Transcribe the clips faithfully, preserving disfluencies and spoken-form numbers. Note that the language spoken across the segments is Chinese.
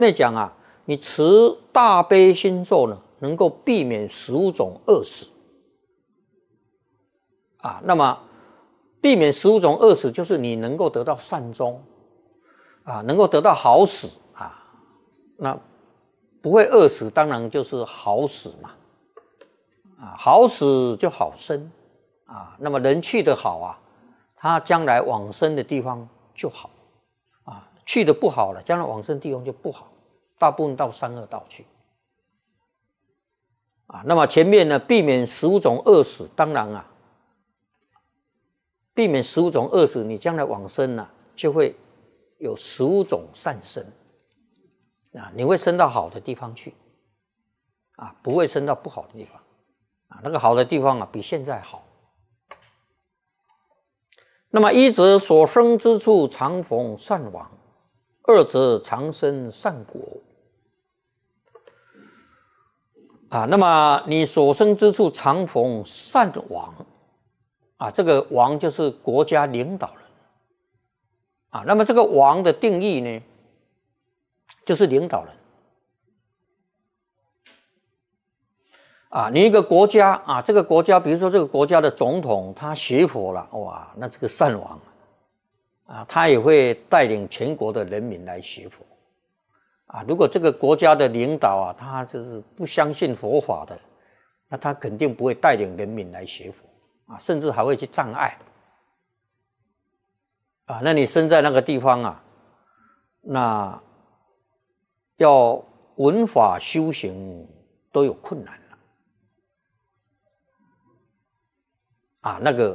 那讲啊，你持大悲心咒呢，能够避免十五种恶死啊。那么避免十五种恶死，就是你能够得到善终啊，能够得到好死啊。那不会饿死，当然就是好死嘛啊，好死就好生啊。那么人去得好啊，他将来往生的地方就好啊，去得不好了，将来往生地方就不好，大部分到三恶道去啊。那么前面呢，避免十五种恶死，当然啊，避免十五种恶死，你将来往生呢、啊，就会有十五种善生啊，你会升到好的地方去啊，不会升到不好的地方啊。那个好的地方啊，比现在好。那么一则所生之处常逢善亡，二则常生善果啊。那么你所生之处常逢善亡啊，这个王就是国家领导人啊。那么这个王的定义呢，就是领导人啊。你一个国家啊，这个国家，比如说这个国家的总统，他学佛了，哇，那这个善王啊，他也会带领全国的人民来学佛啊。如果这个国家的领导啊，他就是不相信佛法的，那他肯定不会带领人民来学佛啊，甚至还会去障碍啊。那你身在那个地方啊，那要闻法修行都有困难了啊。那个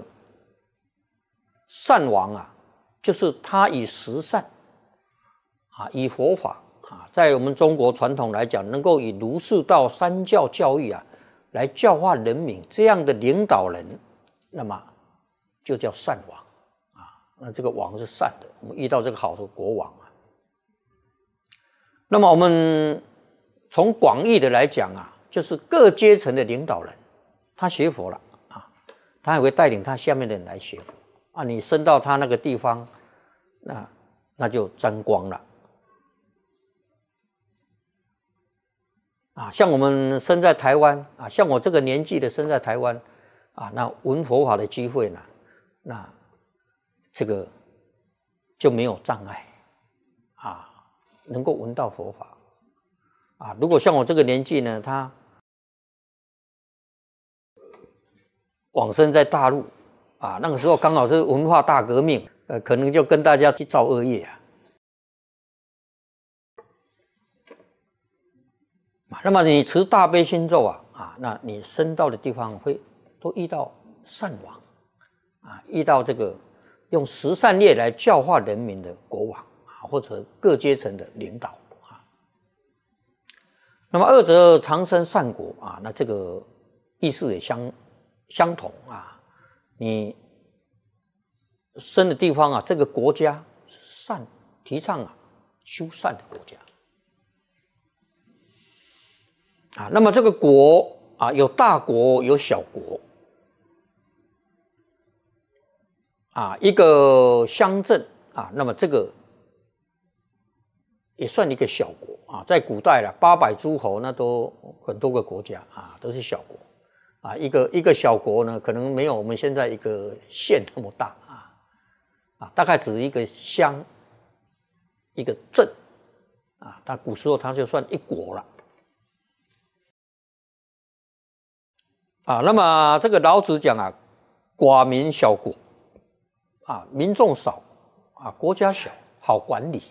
善王啊，就是他以十善啊，以佛法啊，在我们中国传统来讲，能够以儒释道三教教育啊，来教化人民，这样的领导人，那么就叫善王啊。那这个王是善的，我们遇到这个好的国王啊。那么我们从广义的来讲啊，就是各阶层的领导人，他学佛了啊，他也会带领他下面的人来学佛啊。你升到他那个地方，那那就沾光了啊。像我们生在台湾啊，像我这个年纪的生在台湾啊，那闻佛法的机会呢，那这个就没有障碍啊。能够闻到佛法啊。如果像我这个年纪呢，他往生在大陆啊，那个时候刚好是文化大革命，呃，可能就跟大家去造恶业啊。那么你持大悲心咒啊，啊，那你升到的地方会都遇到善王啊，遇到这个用十善业来教化人民的国王。或者各阶层的领导啊。那么二则常生善果啊，那这个意思也相相同啊。你生的地方啊，这个国家善，提倡啊修善的国家啊。那么这个国啊，有大国有小国啊，一个乡镇啊，那么这个也算一个小国啊。在古代了，八百诸侯那都很多个国家啊，都是小国啊。一个一个小国呢，可能没有我们现在一个县那么大啊啊，大概只是一个乡、一个镇啊。但古时候它就算一国了啊。那么这个老子讲啊，寡民小国啊，民众少啊，国家小，好管理。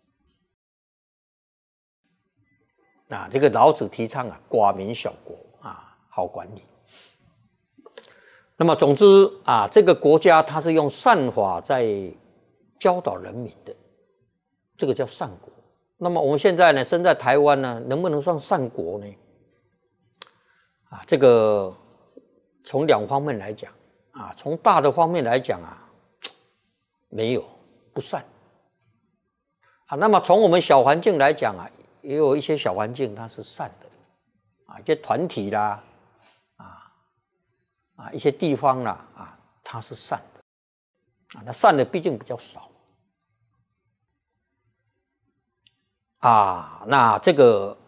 啊，这个老子提倡啊，寡民小国啊，好管理。那么总之啊，这个国家它是用善法在教导人民的，这个叫善国。那么我们现在呢，身在台湾呢，能不能算善国呢？啊，这个从两方面来讲啊，从大的方面来讲啊，没有不善啊。那么从我们小环境来讲啊，也有一些小环境它是善的啊，一些团体啦，啊啊一些地方啦啊，它是善的啊，那善的毕竟比较少啊，那这个